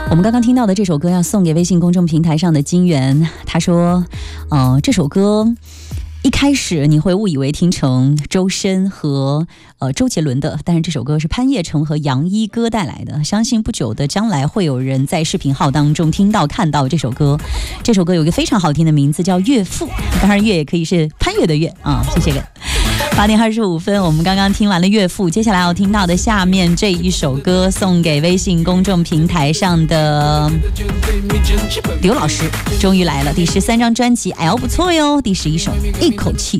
我们刚刚听到的这首歌要送给微信公众平台上的金源，他说这首歌一开始你会误以为听成周深和周杰伦的，但是这首歌是潘叶成和杨一歌带来的。相信不久的将来会有人在视频号当中听到看到这首歌。这首歌有一个非常好听的名字叫岳父，当然岳也可以是潘越的岳啊。谢谢。8点25分，我们刚刚听完了岳父，接下来要听到的下面这一首歌送给微信公众平台上的刘老师，终于来了第13张专辑，哎呦不错哟，第11首一口气